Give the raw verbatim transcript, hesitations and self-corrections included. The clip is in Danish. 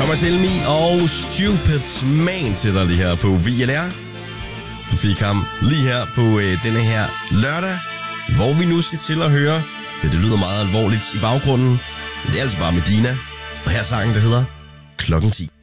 Thomas Helmi og Stupid Man til dig lige her på V L R. Du fik ham lige her på øh, denne her lørdag, hvor vi nu skal til at høre. Ja, det lyder meget alvorligt i baggrunden, men det er altså bare Medina. Og her er sangen, der hedder Klokken ti.